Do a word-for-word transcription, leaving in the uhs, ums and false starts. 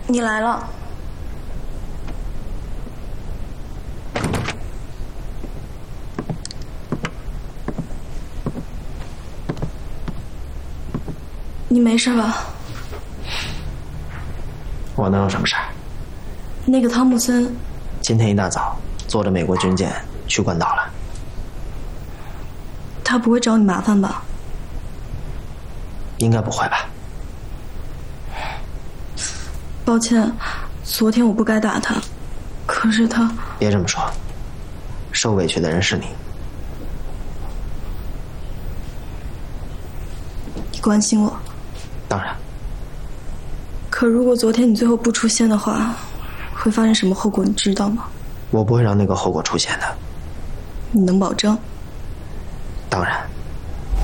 你来了。你没事吧？ 我能有什么事儿？ 那个汤姆森今天一大早坐着美国军舰去关岛了。 他不会找你麻烦吧？ 应该不会吧。 抱歉，昨天我不该打他，可是他…… 别这么说，受委屈的人是你。 你关心我？ 当然。 可如果昨天你最后不出现的话，会发生什么后果？你知道吗？ 我不会让那个后果出现的。 你能保证？ 当然。